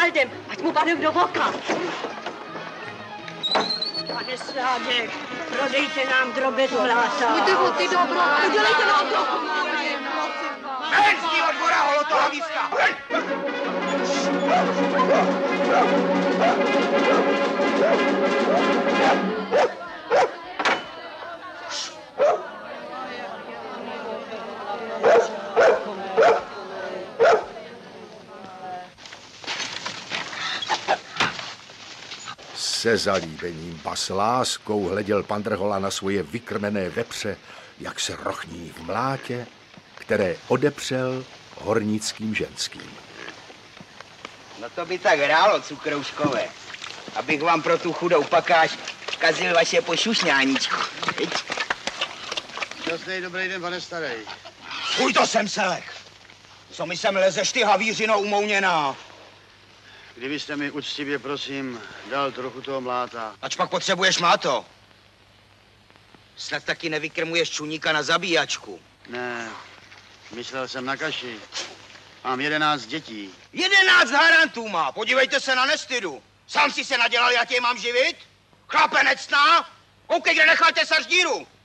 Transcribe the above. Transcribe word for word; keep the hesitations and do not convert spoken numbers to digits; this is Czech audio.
Geraldem, ať mu padem do voka. Pane Sládek, prodejte nám drobet vláta. Buďte o ty dobro, udělejte nám trochu. Ven z tého dvora, holotohlavíska! Se zalíbením ba s láskou hleděl pan Drhola na svoje vykrmené vepře, jak se rochní v mlátě, které odepřel hornickým ženským. No to by tak hrálo, cukrouškové, abych vám pro tu chudou pakáž kazil vaše pošušňáníčko. Šťastný dobrý den, pane starej. Fuj, to jsem selek. Co mi sem lezeš, ty havířino umouněná? Kdybyste mi uctivě, prosím, dal trochu toho mláta. Ač pak potřebuješ mláto. Snad taky nevykrmuješ čuníka na zabíjačku. Ne, myslel jsem na kaši. Mám jedenáct dětí. Jedenáct harantů má, podívejte se na nestydu. Sám si se nadělal, já tě mám živit? Chlapenecná? Koukej, kde nechal te sařdíru.